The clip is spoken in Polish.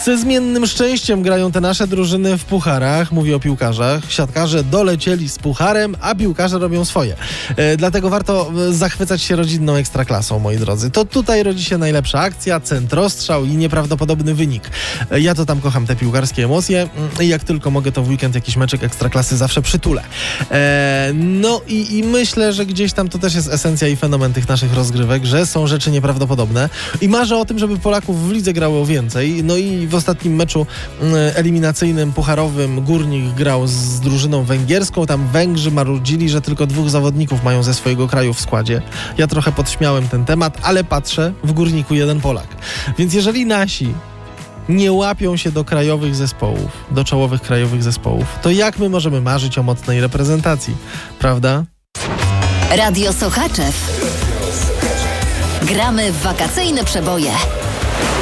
Ze zmiennym szczęściem grają te nasze drużyny w pucharach, mówię o piłkarzach. Siatkarze dolecieli z pucharem, a piłkarze robią swoje. Dlatego warto zachwycać się rodzinną ekstraklasą, moi drodzy. To tutaj rodzi się najlepsza akcja, centrostrzał i nieprawdopodobny wynik. Ja to tam kocham te piłkarskie emocje i jak tylko mogę, to w weekend jakiś meczek ekstraklasy zawsze przytulę. No i myślę, że gdzieś tam to też jest esencja i fenomen tych naszych rozgrywek, że są rzeczy nieprawdopodobne i marzę o tym, żeby Polaków w lidze grało więcej. No i w ostatnim meczu eliminacyjnym, pucharowym Górnik grał z drużyną węgierską. Tam Węgrzy marudzili, że tylko 2 zawodników mają ze swojego kraju w składzie. Ja trochę podśmiałem ten temat, ale patrzę, w Górniku 1 Polak. Więc jeżeli nasi nie łapią się do krajowych zespołów, do czołowych krajowych zespołów, to jak my możemy marzyć o mocnej reprezentacji, prawda? Radio Sochaczew. Gramy w wakacyjne przeboje.